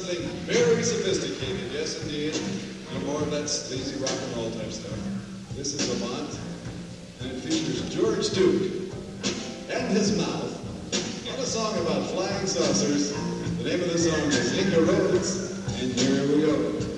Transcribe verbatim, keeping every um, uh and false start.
something very sophisticated, yes indeed. No more of that sleazy rock and roll type stuff. This is Avant, and it features George Duke and his mouth on a song about flying saucers. The name of the song is Inca Roads, and here we go.